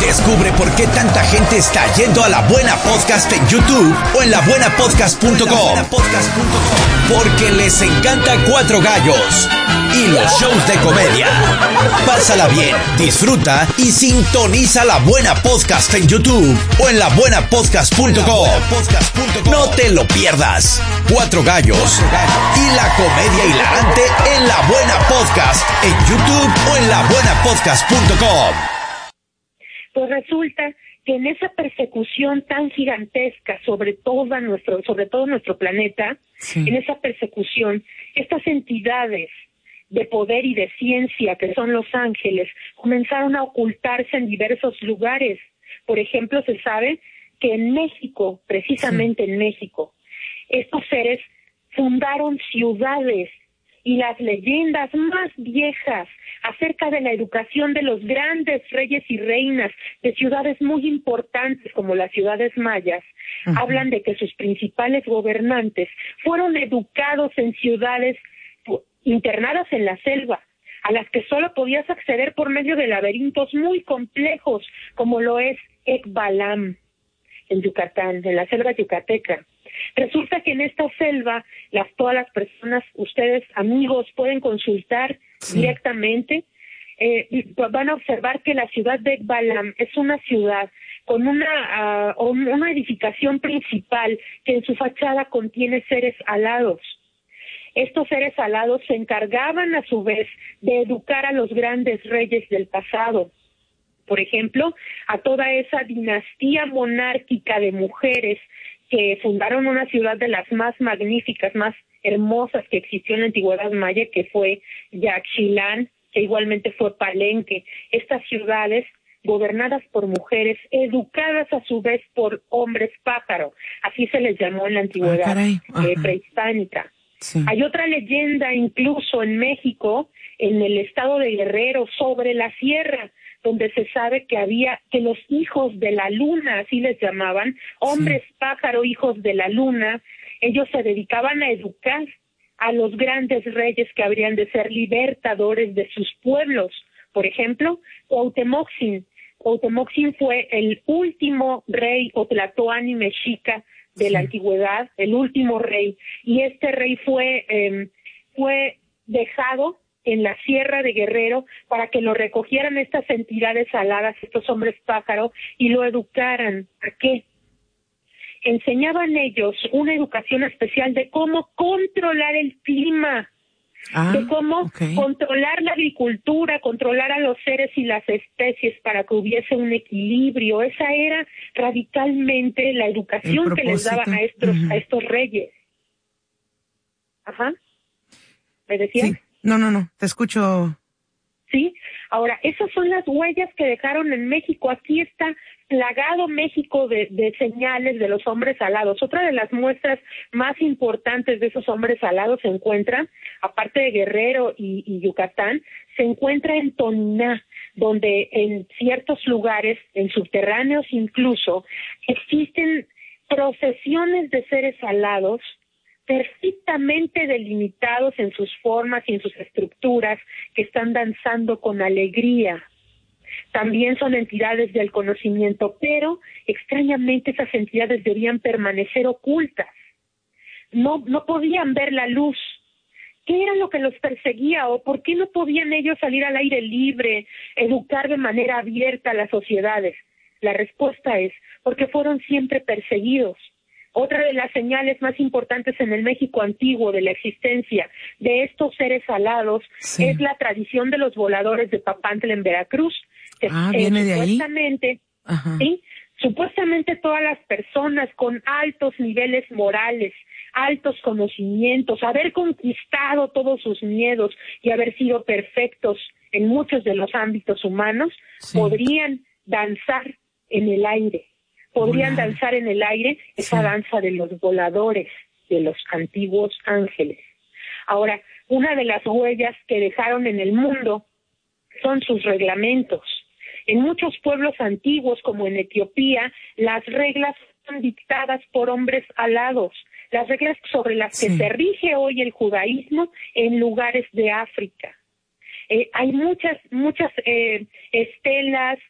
Descubre por qué tanta gente está yendo a La Buena Podcast en YouTube o en labuenapodcast.com. Porque les encanta Cuatro Gallos y los shows de comedia. Pásala bien, disfruta y sintoniza La Buena Podcast en YouTube o en labuenapodcast.com. No te lo pierdas. Cuatro Gallos y la comedia hilarante en La Buena Podcast en YouTube o en labuenapodcast.com. Pues resulta que en esa persecución tan gigantesca sobre todo nuestro planeta, sí, en esa persecución, estas entidades de poder y de ciencia que son los ángeles comenzaron a ocultarse en diversos lugares. Por ejemplo, se sabe que en México, precisamente sí, en México, estos seres fundaron ciudades, y las leyendas más viejas acerca de la educación de los grandes reyes y reinas de ciudades muy importantes como las ciudades mayas, hablan de que sus principales gobernantes fueron educados en ciudades internadas en la selva, a las que solo podías acceder por medio de laberintos muy complejos, como lo es Ekbalam, en Yucatán, en la selva yucateca. Resulta que en esta selva, todas las personas, ustedes amigos, pueden consultar sí, directamente, van a observar que la ciudad de Ekbalam es una ciudad con una edificación principal que en su fachada contiene seres alados. Estos seres alados se encargaban a su vez de educar a los grandes reyes del pasado. Por ejemplo, a toda esa dinastía monárquica de mujeres que fundaron una ciudad de las más magníficas, más hermosas que existió en la antigüedad maya, que fue Yaxchilán, que igualmente fue Palenque. Estas ciudades gobernadas por mujeres, educadas a su vez por hombres pájaro, así se les llamó en la antigüedad prehispánica. Sí. Hay otra leyenda incluso en México, en el estado de Guerrero, sobre la sierra, donde se sabe que los hijos de la luna, así les llamaban, hombres sí, pájaro, hijos de la luna, ellos se dedicaban a educar a los grandes reyes que habrían de ser libertadores de sus pueblos. Por ejemplo, Cuauhtémoc-Zin. Cuauhtémoc-Zin fue el último rey Tlatoani mexica de sí, la antigüedad, el último rey, y este rey fue dejado en la Sierra de Guerrero para que lo recogieran estas entidades aladas, estos hombres pájaro, y lo educaran. ¿A qué? Enseñaban ellos una educación especial de cómo controlar el clima, de cómo controlar la agricultura, controlar a los seres y las especies para que hubiese un equilibrio. Esa era radicalmente la educación que les daban a estos reyes. Ajá. ¿Me decías? Sí. No, te escucho. Sí, ahora, esas son las huellas que dejaron en México. Aquí está plagado México de señales de los hombres alados. Otra de las muestras más importantes de esos hombres alados se encuentra, aparte de Guerrero y Yucatán, se encuentra en Toniná, donde en ciertos lugares, en subterráneos incluso, existen procesiones de seres alados perfectamente delimitados en sus formas y en sus estructuras, que están danzando con alegría. También son entidades del conocimiento, pero extrañamente esas entidades debían permanecer ocultas. No podían ver la luz. ¿Qué era lo que los perseguía o por qué no podían ellos salir al aire libre, educar de manera abierta a las sociedades? La respuesta es porque fueron siempre perseguidos. Otra de las señales más importantes en el México antiguo de la existencia de estos seres alados sí, es la tradición de los voladores de Papantla en Veracruz. ¿Viene de ahí? Sí, supuestamente todas las personas con altos niveles morales, altos conocimientos, haber conquistado todos sus miedos y haber sido perfectos en muchos de los ámbitos humanos, sí, podrían danzar en el aire. Podrían danzar en el aire esa sí, danza de los voladores, de los antiguos ángeles. Ahora, una de las huellas que dejaron en el mundo son sus reglamentos. En muchos pueblos antiguos, como en Etiopía, las reglas son dictadas por hombres alados, las reglas sobre las que sí, se rige hoy el judaísmo en lugares de África. Hay muchas estelas,